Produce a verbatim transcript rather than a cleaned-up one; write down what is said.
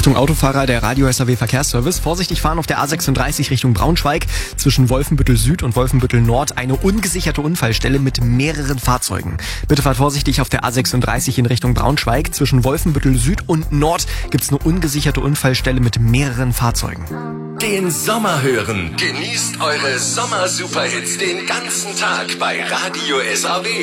Achtung Autofahrer, der Radio S A W Verkehrsservice. Vorsichtig fahren auf der A sechsunddreißig Richtung Braunschweig. Zwischen Wolfenbüttel Süd und Wolfenbüttel Nord eine ungesicherte Unfallstelle mit mehreren Fahrzeugen. Bitte fahrt vorsichtig auf der A sechsunddreißig in Richtung Braunschweig. Zwischen Wolfenbüttel Süd und Nord gibt's eine ungesicherte Unfallstelle mit mehreren Fahrzeugen. Den Sommer hören. Genießt eure Sommer-Superhits den ganzen Tag bei Radio S A W.